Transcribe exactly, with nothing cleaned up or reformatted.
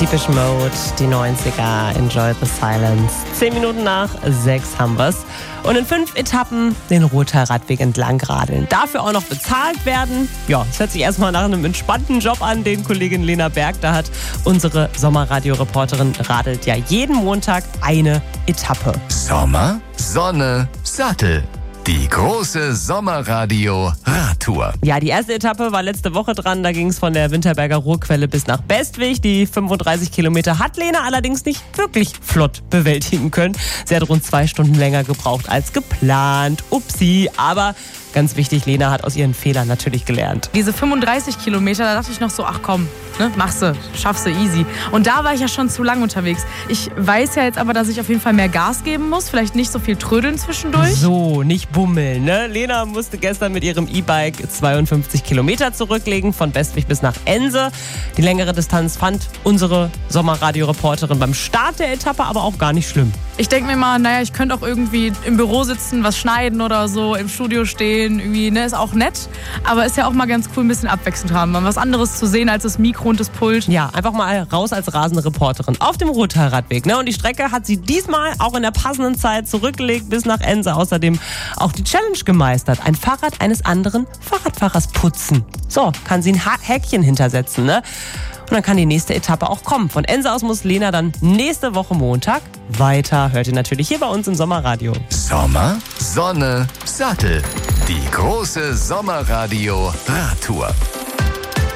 Depeche Mode, die neunziger, Enjoy the Silence. Zehn Minuten nach sechs haben wir's. Und in fünf Etappen den Rother Radweg entlang radeln. Dafür auch noch bezahlt werden. Ja, es hört sich erstmal nach einem entspannten Job an, den Kollegin Lena Berg da hat. Unsere Sommerradio-Reporterin radelt ja jeden Montag eine Etappe. Sommer, Sonne, Sattel. Die große Sommerradio-Radtour. Ja, die erste Etappe war letzte Woche dran. Da ging es von der Winterberger Ruhrquelle bis nach Bestwig. Die fünfunddreißig Kilometer hat Lena allerdings nicht wirklich flott bewältigen können. Sie hat rund zwei Stunden länger gebraucht als geplant. Upsi, aber ganz wichtig, Lena hat aus ihren Fehlern natürlich gelernt. Diese fünfunddreißig Kilometer, da dachte ich noch so, ach komm, ne, machst du, schaffst du easy. Und da war ich ja schon zu lang unterwegs. Ich weiß ja jetzt aber, dass ich auf jeden Fall mehr Gas geben muss, vielleicht nicht so viel trödeln zwischendurch. So, nicht bummeln, ne? Lena musste gestern mit ihrem E-Bike zweiundfünfzig Kilometer zurücklegen, von Bestwig bis nach Ense. Die längere Distanz fand unsere Sommerradio-Reporterin beim Start der Etappe aber auch gar nicht schlimm. Ich denke mir mal, naja, ich könnte auch irgendwie im Büro sitzen, was schneiden oder so, im Studio stehen, irgendwie, ne, ist auch nett. Aber ist ja auch mal ganz cool, ein bisschen abwechselnd haben, mal was anderes zu sehen als das Mikro und das Pult. Ja, einfach mal raus als rasende Reporterin auf dem Rother Radweg, ne? Und die Strecke hat sie diesmal auch in der passenden Zeit zurückgelegt bis nach Ense. Außerdem auch die Challenge gemeistert, ein Fahrrad eines anderen Fahrradfahrers putzen. So, kann sie ein Häkchen hintersetzen, ne? Und dann kann die nächste Etappe auch kommen. Von Ense aus muss Lena dann nächste Woche Montag weiter. Hört ihr natürlich hier bei uns im Sommerradio. Sommer, Sonne, Sattel. Die große Sommerradio-Radtour.